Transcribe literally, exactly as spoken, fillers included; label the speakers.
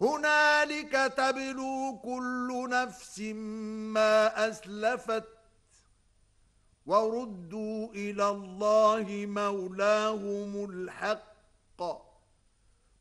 Speaker 1: هنالك تبلو كل نفس ما أسلفت وردوا إلى الله مولاهم الحق